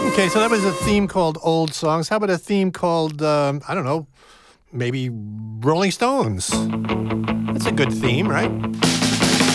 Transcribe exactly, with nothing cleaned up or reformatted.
Okay, so that was a theme called Old Songs. How about a theme called, um, I don't know, maybe Rolling Stones? That's a good theme, right?